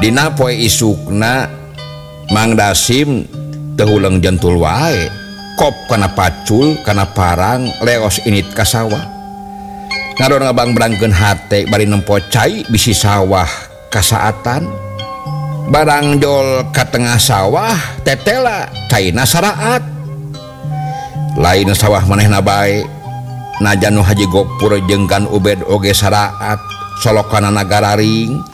dina poe isukna Mang Dasim tehulang jentul wae kop kana pacul kana parang leos init ka sawah ngadon ngabang berangkeun hate bari nempo cai bisi sawah kasaatan barang jol ka tengah sawah tetela caina saraat lain sawah manehna bae najan nu Haji Gopur jeung Kan Ubed oge saraat solokanana gararing